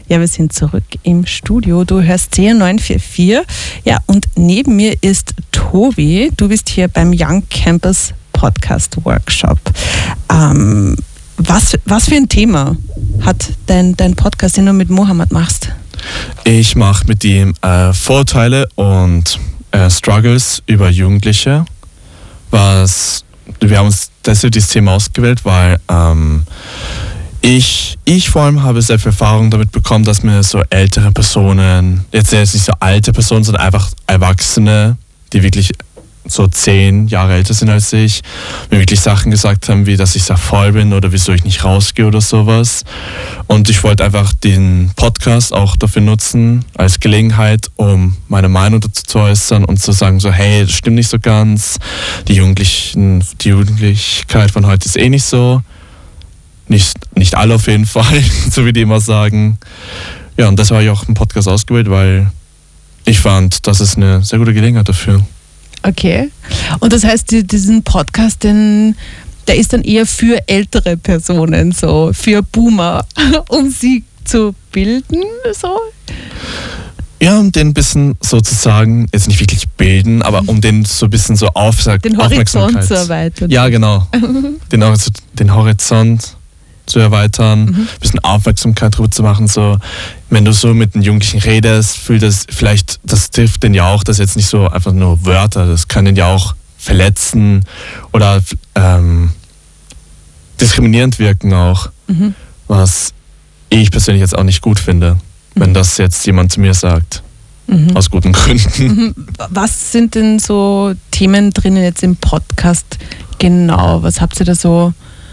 Ja, wir sind zurück im Studio. Du hörst CR944. Ja, und neben mir ist Tobi. Du bist hier beim Young Campus Podcast Workshop. Was für ein Thema hat dein Podcast, den du mit Mohammed machst? Ich mache mit ihm Vorurteile und Struggles über Jugendliche. Wir haben uns deshalb dieses Thema ausgewählt, weil ich vor allem habe sehr viel Erfahrung damit bekommen, dass mir so ältere Personen, jetzt nicht so alte Personen, sondern einfach Erwachsene, die wirklich so 10 Jahre älter sind als ich, mir wirklich Sachen gesagt haben, wie dass ich sehr faul bin oder wieso ich nicht rausgehe oder sowas. Und ich wollte einfach den Podcast auch dafür nutzen, als Gelegenheit, um meine Meinung dazu zu äußern und zu sagen so, hey, das stimmt nicht so ganz, die Jugendlichkeit von heute ist eh nicht so. Nicht alle auf jeden Fall, so wie die immer sagen. Ja, und das habe ich auch im Podcast ausgewählt, weil ich fand, das ist eine sehr gute Gelegenheit dafür. Okay. Und das heißt, diesen Podcast, der ist dann eher für ältere Personen, so für Boomer, um sie zu bilden, so? Ja, um den ein bisschen sozusagen, jetzt nicht wirklich bilden, aber um den so ein bisschen so den Horizont zu erweitern. Ja, genau. Den Horizont zu erweitern, ein bisschen Aufmerksamkeit drüber zu machen. So, wenn du so mit den Jugendlichen redest, fühlt das vielleicht, das trifft den ja auch, das ist jetzt nicht so einfach nur Wörter, das kann den ja auch verletzen oder diskriminierend wirken auch, was ich persönlich jetzt auch nicht gut finde, wenn das jetzt jemand zu mir sagt. Aus guten Gründen. Was sind denn so Themen drinnen jetzt im Podcast genau? Was habt ihr da so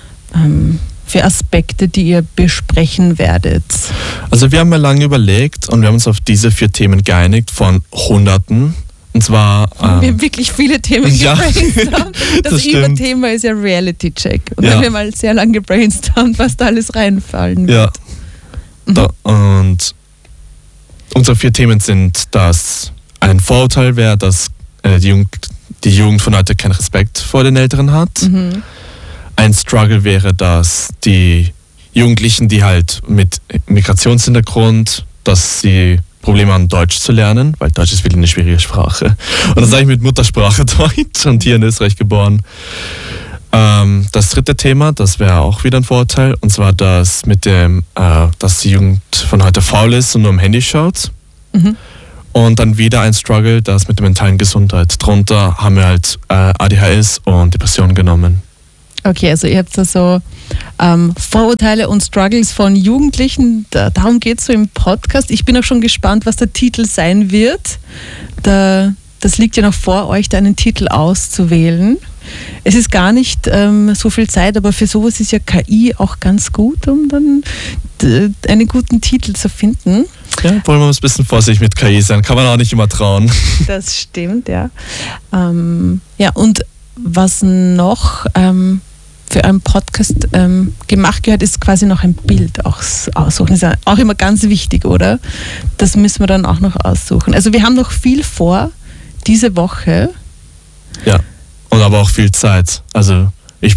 für Aspekte, die ihr besprechen werdet? Also wir haben ja lange überlegt und wir haben uns auf diese 4 Themen geeinigt von Hunderten. Und zwar... wir haben wirklich viele Themen gebrainstormt. Das Überthema ist ja Reality-Check. Und dann haben wir mal sehr lange gebrainstormt, was da alles reinfallen wird. Ja. Und unsere 4 Themen sind, dass ein Vorurteil wäre, dass die Jugend von heute keinen Respekt vor den Älteren hat. Ein Struggle wäre, dass die Jugendlichen, die halt mit Migrationshintergrund, dass sie Probleme haben, Deutsch zu lernen, weil Deutsch ist wirklich eine schwierige Sprache. Und das sage ich mit Muttersprache Deutsch und hier in Österreich geboren. Das 3. Thema, das wäre auch wieder ein Vorurteil, und zwar das mit dem, dass die Jugend von heute faul ist und nur am Handy schaut. Und dann wieder ein Struggle, das mit der mentalen Gesundheit. Darunter haben wir halt ADHS und Depressionen genommen. Okay, also ihr habt da so Vorurteile und Struggles von Jugendlichen, darum geht es so im Podcast. Ich bin auch schon gespannt, was der Titel sein wird. Das liegt ja noch vor euch, da einen Titel auszuwählen. Es ist gar nicht so viel Zeit, aber für sowas ist ja KI auch ganz gut, um dann einen guten Titel zu finden. Ja, wollen wir ein bisschen vorsichtig mit KI sein, kann man auch nicht immer trauen. Das stimmt, ja. Ja, und was noch für einen Podcast gemacht gehört, ist quasi noch ein Bild aussuchen. Ist ja auch immer ganz wichtig, oder? Das müssen wir dann auch noch aussuchen. Also wir haben noch viel vor diese Woche. Ja. Und aber auch viel Zeit. Also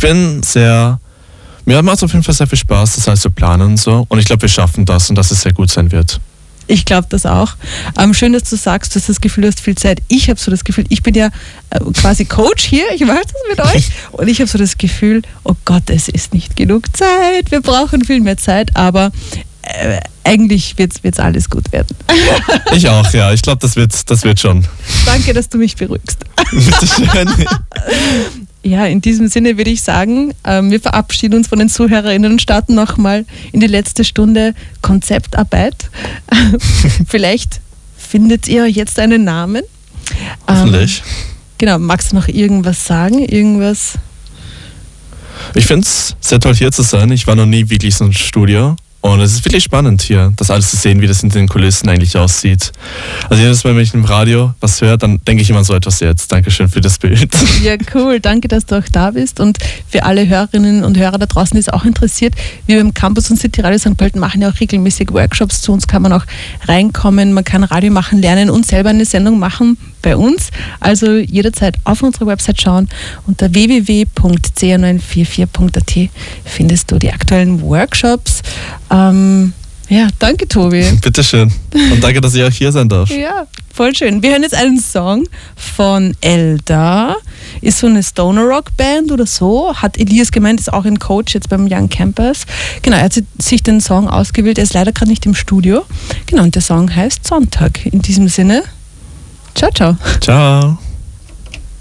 mir macht es auf jeden Fall sehr viel Spaß, das alles zu planen und so. Und ich glaube, wir schaffen das und dass es sehr gut sein wird. Ich glaube das auch. Schön, dass du sagst, du hast das Gefühl, du hast viel Zeit. Ich habe so das Gefühl, ich bin ja quasi Coach hier, ich mache das mit euch. Und ich habe so das Gefühl, oh Gott, es ist nicht genug Zeit. Wir brauchen viel mehr Zeit, aber eigentlich wird's alles gut werden. Ich auch, ja. Ich glaube, das wird schon. Danke, dass du mich beruhigst. Bitteschön. Ja, in diesem Sinne würde ich sagen, wir verabschieden uns von den ZuhörerInnen und starten nochmal in die letzte Stunde Konzeptarbeit. Vielleicht findet ihr jetzt einen Namen. Hoffentlich. Genau, magst du noch irgendwas sagen? Irgendwas? Ich finde es sehr toll, hier zu sein. Ich war noch nie wirklich so im Studio. Und es ist wirklich spannend hier, das alles zu sehen, wie das in den Kulissen eigentlich aussieht. Also jedes Mal, wenn ich im Radio was höre, dann denke ich immer an so etwas jetzt. Dankeschön für das Bild. Ja, cool. Danke, dass du auch da bist. Und für alle Hörerinnen und Hörer da draußen, die es auch interessiert, wir beim Campus und City Radio St. Pölten machen ja auch regelmäßig Workshops. Zu uns kann man auch reinkommen, man kann Radio machen lernen und selber eine Sendung machen bei uns. Also jederzeit auf unsere Website schauen. Unter www.cr944.at findest du die aktuellen Workshops. Ja, Ja, danke Tobi. Bitteschön. Und danke, dass ich auch hier sein darf. Ja, voll schön. Wir hören jetzt einen Song von Elda. Ist so eine Stoner-Rock-Band oder so. Hat Elias gemeint, ist auch ein Coach jetzt beim Young Campers. Genau, er hat sich den Song ausgewählt. Er ist leider gerade nicht im Studio. Genau, und der Song heißt Sonntag. In diesem Sinne, ciao, ciao. Ciao.